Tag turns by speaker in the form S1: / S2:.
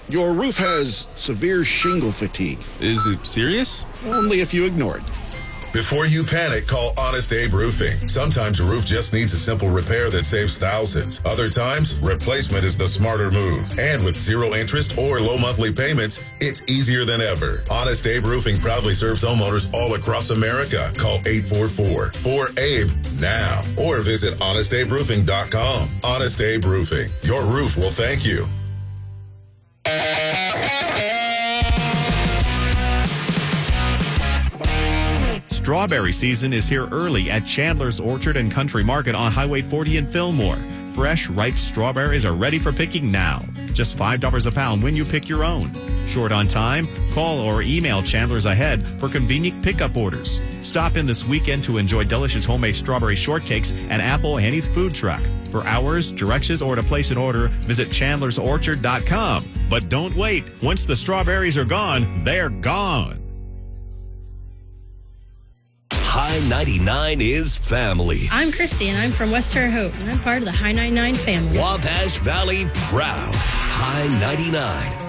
S1: Your roof has severe shingle fatigue.
S2: Is it serious?
S1: Only if you ignore it.
S3: Before you panic, call Honest Abe Roofing. Sometimes your roof just needs a simple repair that saves thousands. Other times, replacement is the smarter move. And with zero interest or low monthly payments, it's easier than ever. Honest Abe Roofing proudly serves homeowners all across America. Call 844-4ABE now or visit honestaberoofing.com. Honest Abe Roofing. Your roof will thank you.
S4: Strawberry season is here early at Chandler's Orchard and Country Market on Highway 40 in Fillmore. Fresh, ripe strawberries are ready for picking now. Just $5 a pound when you pick your own. Short on time? Call or email Chandler's ahead for convenient pickup orders. Stop in this weekend to enjoy delicious homemade strawberry shortcakes and Apple Annie's food truck. For hours, directions, or to place an order, visit chandlersorchard.com. But don't wait. Once the strawberries are gone, they're gone.
S5: High 99 is family.
S6: I'm Christy, and I'm from West Terre Haute, and I'm part of the High 99 family.
S5: Wabash Valley proud. High 99.